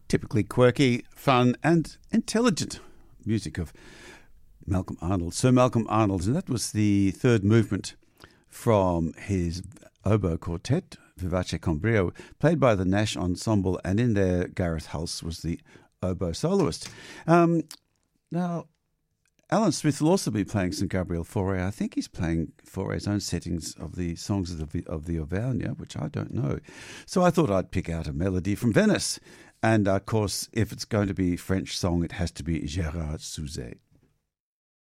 typically quirky, fun, and intelligent music of Malcolm Arnold, Sir Malcolm Arnold. And that was the third movement from his oboe quartet, Vivace con Brio, played by the Nash Ensemble, and in there Gareth Hulse was the oboe soloist. Now, Alan Smith will also be playing St. Gabriel Fauré. I think he's playing Fauré's own settings of the songs of the Auvergne, which I don't know. So I thought I'd pick out a melody from Venice. And, of course, if it's going to be a French song, it has to be Gérard Souzet.